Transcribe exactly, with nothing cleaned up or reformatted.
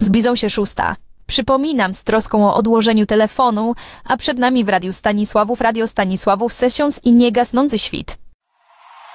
Zbliżą się szósta. Przypominam z troską o odłożeniu telefonu, a przed nami w Radiu Stanisławów Radio Stanisławów Sessions i niegasnący świt.